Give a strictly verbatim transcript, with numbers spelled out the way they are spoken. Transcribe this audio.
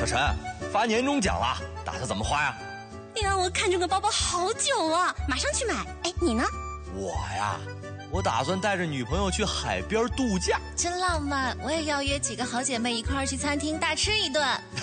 小陈，发年终奖了，打算怎么花呀？ 哎呀，我看中个包包好久了，马上去买。哎，你呢？ 我呀，我打算带着女朋友去海边度假。 真浪漫，我也要约几个好姐妹一块儿去餐厅大吃一顿。